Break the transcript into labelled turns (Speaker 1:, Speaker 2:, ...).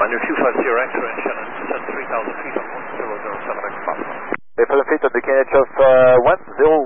Speaker 1: Manu 250 X-ray and Shannon, descend 3,000 feet on 1007 X Papa.
Speaker 2: They for the feet on the KNH of